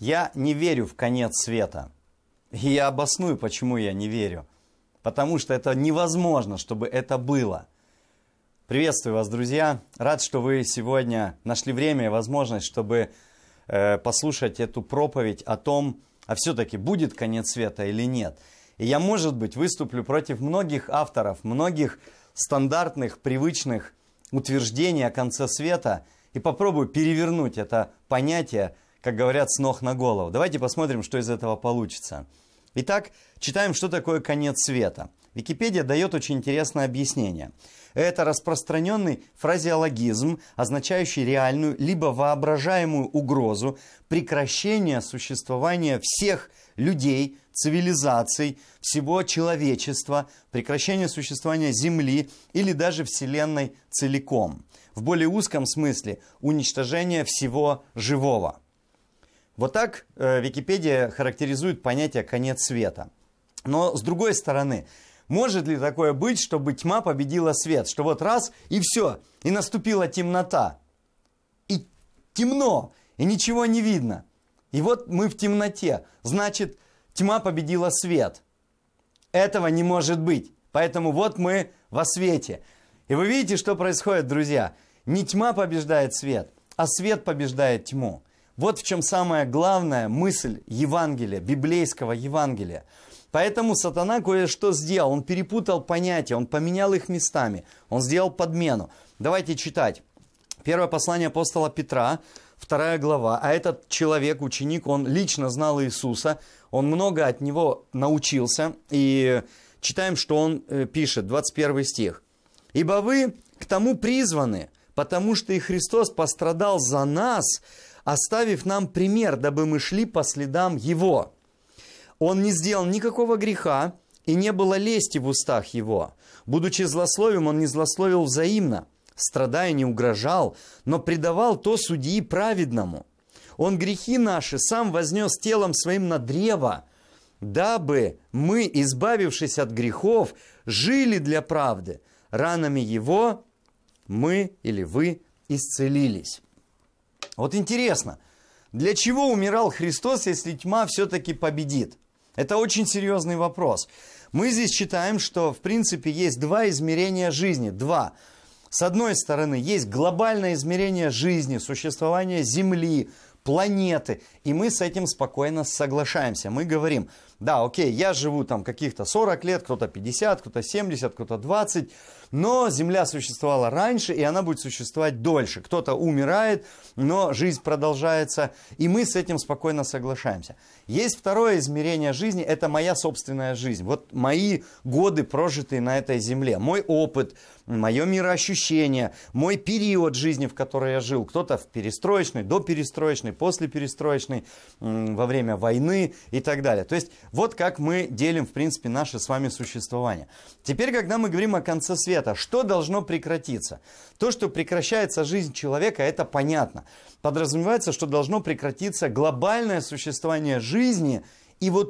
Я не верю в конец света. И я обосную, почему я не верю. Потому что это невозможно, чтобы это было. Приветствую вас, друзья. Рад, что вы сегодня нашли время и возможность, чтобы послушать эту проповедь о том, а все-таки будет конец света или нет. И я, может быть, выступлю против многих авторов, многих стандартных, привычных утверждений о конце света и попробую перевернуть это понятие, как говорят, с ног на голову. Давайте посмотрим, что из этого получится. Итак, читаем, что такое конец света. Википедия дает очень интересное объяснение. Это распространенный фразеологизм, означающий реальную либо воображаемую угрозу прекращения существования всех людей, цивилизаций, всего человечества, прекращения существования Земли или даже Вселенной целиком. В более узком смысле уничтожение всего живого. Вот так Википедия характеризует понятие «конец света». Но с другой стороны, может ли такое быть, чтобы тьма победила свет? Что вот раз и все, и наступила темнота. И темно, и ничего не видно. И вот мы в темноте. Значит, тьма победила свет. Этого не может быть. Поэтому вот мы во свете. И вы видите, что происходит, друзья. Не тьма побеждает свет, а свет побеждает тьму. Вот в чем самая главная мысль Евангелия, библейского Евангелия. Поэтому сатана кое-что сделал. Он перепутал понятия, он поменял их местами. Он сделал подмену. Давайте читать. Первое послание апостола Петра, 2 глава. А этот человек, ученик, он лично знал Иисуса. Он много от него научился. И читаем, что он пишет, 21 стих. «Ибо вы к тому призваны, потому что и Христос пострадал за нас, оставив нам пример, дабы мы шли по следам Его. Он не сделал никакого греха, и не было лести в устах Его. Будучи злословием, Он не злословил взаимно, страдая не угрожал, но предавал то судьи праведному. Он грехи наши сам вознес телом Своим на древо, дабы мы, избавившись от грехов, жили для правды. Ранами Его мы или вы исцелились». Вот интересно, для чего умирал Христос, если тьма все-таки победит? Это очень серьезный вопрос. Мы здесь читаем, что в принципе есть два измерения жизни. Два. С одной стороны, есть глобальное измерение жизни, существования Земли, планеты. И мы с этим спокойно соглашаемся. Мы говорим, да, окей, я живу там каких-то 40 лет, кто-то 50, кто-то 70, кто-то 20. Но Земля существовала раньше, и она будет существовать дольше. Кто-то умирает, но жизнь продолжается, и мы с этим спокойно соглашаемся. Есть второе измерение жизни, это моя собственная жизнь. Вот мои годы, прожитые на этой Земле, мой опыт, мое мироощущение, мой период жизни, в которой я жил. Кто-то в перестроечной, доперестроечной, послеперестроечной, во время войны и так далее. То есть вот как мы делим, в принципе, наше с вами существование. Теперь, когда мы говорим о конце света, что должно прекратиться? То, что прекращается жизнь человека, это понятно. Подразумевается, что должно прекратиться глобальное существование жизни, и вот